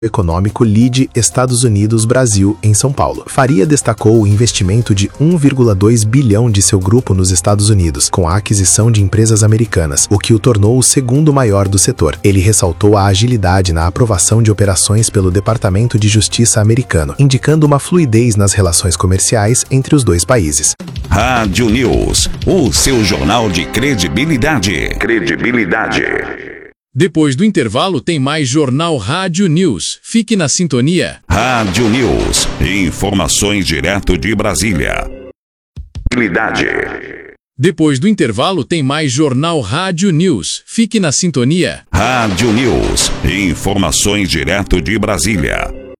Econômico Lead Estados Unidos-Brasil em São Paulo. Faria destacou o investimento de 1,2 bilhão de seu grupo nos Estados Unidos, com a aquisição de empresas americanas, o que o tornou o segundo maior do setor. Ele ressaltou a agilidade na aprovação de operações pelo Departamento de Justiça americano, indicando uma fluidez nas relações comerciais entre os dois países. Rádio News, o seu jornal de credibilidade. Depois do intervalo tem mais Jornal Rádio News. Fique na sintonia. Rádio News, informações direto de Brasília. Depois do intervalo tem mais Jornal Rádio News. Fique na sintonia. Rádio News, informações direto de Brasília.